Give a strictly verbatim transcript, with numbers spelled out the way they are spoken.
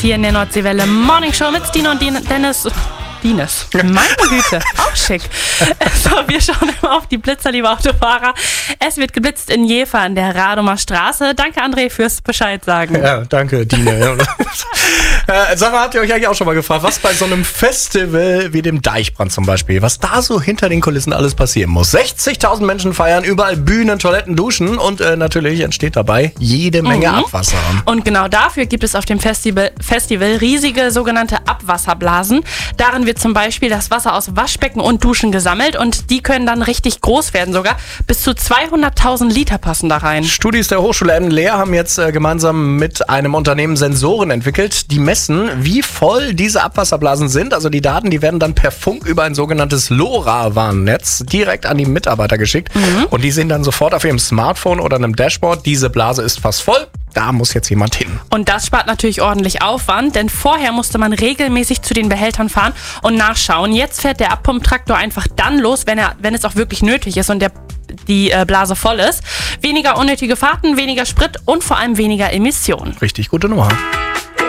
Hier in der Nordseewelle Morning Show mit Stine und Dennis. Dines. Meine Güte, auch schick. So, wir schauen immer auf die Blitzer, liebe Autofahrer. Es wird geblitzt in Jever an der Radomer Straße. Danke, André, fürs Bescheid sagen. Ja, danke, Dine. äh, sag mal, habt ihr euch eigentlich auch schon mal gefragt, was bei so einem Festival wie dem Deichbrand zum Beispiel, was da so hinter den Kulissen alles passieren muss? sechzigtausend Menschen feiern, überall Bühnen, Toiletten, Duschen und äh, natürlich entsteht dabei jede Menge mhm. Abwasser. Und genau dafür gibt es auf dem Festival, Festival riesige sogenannte Abwasserblasen. Darin wird zum Beispiel das Wasser aus Waschbecken und Duschen gesammelt und die können dann richtig groß werden sogar. Bis zu zweihunderttausend Liter passen da rein. Studis der Hochschule Essen-Leer haben jetzt äh, gemeinsam mit einem Unternehmen Sensoren entwickelt, die messen, wie voll diese Abwasserblasen sind. Also die Daten, die werden dann per Funk über ein sogenanntes LoRa-Warnnetz direkt an die Mitarbeiter geschickt. Mhm. Und die sehen dann sofort auf ihrem Smartphone oder einem Dashboard, diese Blase ist fast voll. Da muss jetzt jemand hin. Und das spart natürlich ordentlich Aufwand, denn vorher musste man regelmäßig zu den Behältern fahren und nachschauen. Jetzt fährt der Abpumptraktor einfach dann los, wenn er, wenn es auch wirklich nötig ist und der, die äh, Blase voll ist. Weniger unnötige Fahrten, weniger Sprit und vor allem weniger Emissionen. Richtig gute Nummer.